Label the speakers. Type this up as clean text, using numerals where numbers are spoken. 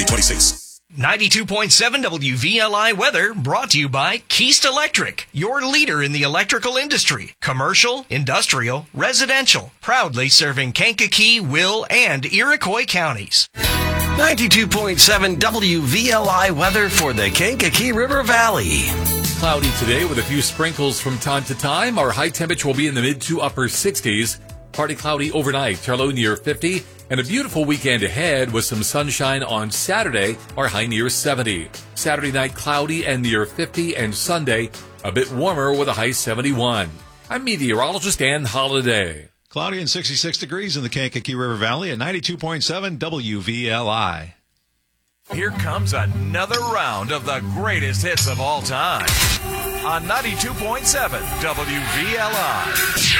Speaker 1: 2026.
Speaker 2: 92.7 WVLI weather brought to you by Keast Electric, your leader in the electrical industry. Commercial, industrial, residential. Proudly serving Kankakee, Will, and Iroquois counties.
Speaker 3: 92.7 WVLI weather for the Kankakee River Valley.
Speaker 4: Cloudy today with a few sprinkles from time to time. Our high temperature will be in the mid to upper 60s. Partly cloudy overnight, our low near 50. And a beautiful weekend ahead with some sunshine on Saturday, our high near 70. Saturday night cloudy and near 50, and Sunday a bit warmer with a high 71. I'm meteorologist Dan Holliday.
Speaker 5: Cloudy and 66 degrees in the Kankakee River Valley at 92.7 WVLI.
Speaker 6: Here comes another round of the greatest hits of all time on 92.7 WVLI.